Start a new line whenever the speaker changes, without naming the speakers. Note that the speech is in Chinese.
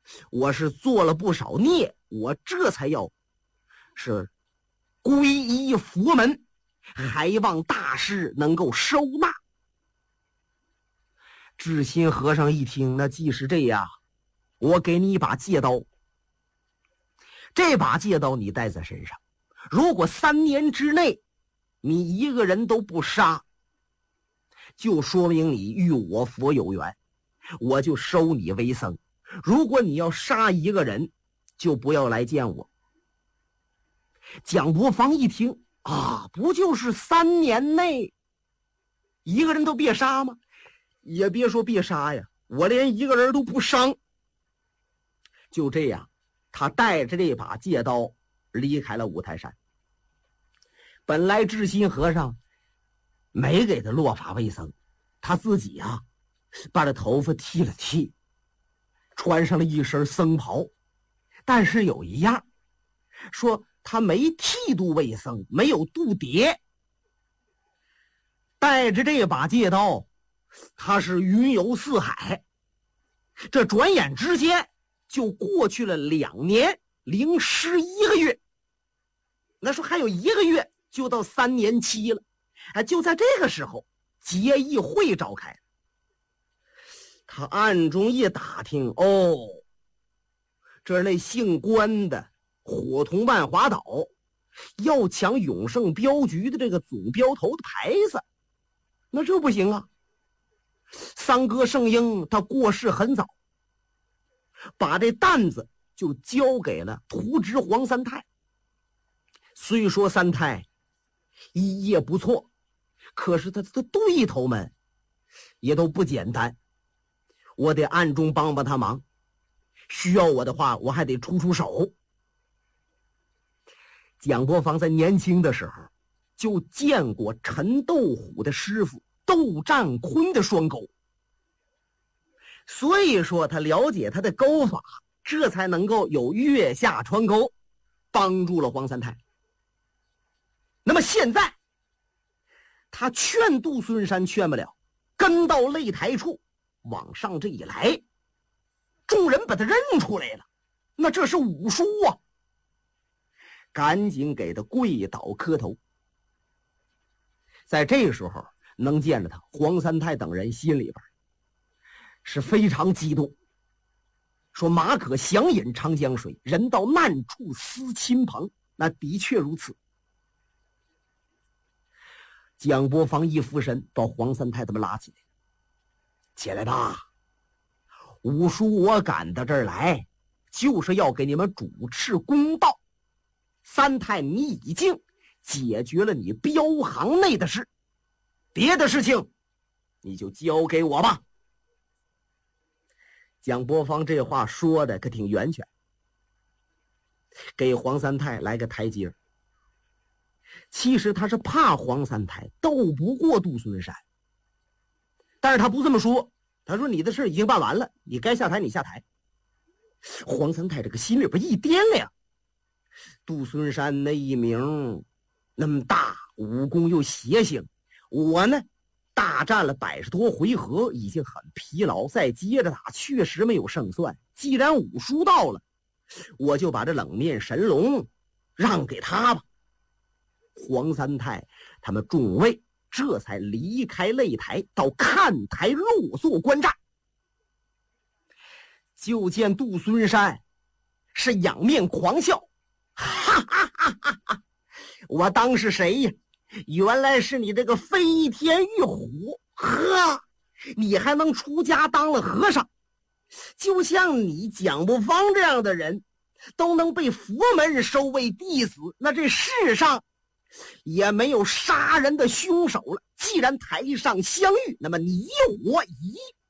我是做了不少孽，我这才要是皈依佛门，还望大师能够收纳。智心和尚一听，那既是这样，我给你一把戒刀，这把戒刀你带在身上，如果3年之内你一个人都不杀，就说明你与我佛有缘，我就收你为僧。如果你要杀一个人，就不要来见我。蒋伯房一听啊，不就是3年内一个人都别杀吗？也别说别杀呀，我连一个人都不伤。就这样，他带着这把戒刀离开了五台山。本来智心和尚没给他落发为僧，他自己啊把这头发剃了剃，穿上了一身僧袍，但是有一样，说他没剃度为僧，没有度牒。带着这把戒刀，他是云游四海。这转眼之间就过去了2年零11个月。那说还有1个月就到3年期了。就在这个时候，结义会召开。他暗中一打听，哦，这是那姓关的伙同万华岛要抢永盛镖局的这个总镖头的牌子。那这不行啊，三哥圣婴他过世很早，把这担子就交给了图执黄三太。虽说三太一业不错，可是他的对头们也都不简单，我得暗中帮帮他忙，需要我的话我还得出手。蒋伯房在年轻的时候就见过陈斗虎的师傅窦占坤的双钩，所以说他了解他的钩法，这才能够有月下穿钩，帮助了黄三太。那么现在他劝杜孙山劝不了，跟到擂台处往上这一来，众人把他认出来了，那这是武叔啊，赶紧给他跪倒磕头。在这时候能见着他，黄三太等人心里边是非常激动，说马可想饮长江水，人到难处思亲朋，那的确如此。蒋伯房一俯身把黄三太他们拉起来，起来吧，武叔我赶到这儿来就是要给你们主持公道。三太你已经解决了你镖行内的事，别的事情你就交给我吧。蒋伯房这话说的可挺圆全，给黄三太来个台阶。其实他是怕黄三太斗不过杜孙山，但是他不这么说，他说你的事已经办完了，你该下台你下台。黄三太这个心里边一掂量，杜孙山那一名那么大，武功又邪性，我呢大战了100多回合，已经很疲劳，再接着打确实没有胜算。既然武叔到了，我就把这冷面神龙让给他吧。黄三太他们众位这才离开擂台，到看台落座观战。就见杜孙山是仰面狂笑，哈哈哈哈哈！我当是谁呀？原来是你这个飞天玉虎，呵，你还能出家当了和尚？就像你蒋伯方这样的人都能被佛门收为弟子，那这世上也没有杀人的凶手了。既然台上相遇，那么你我一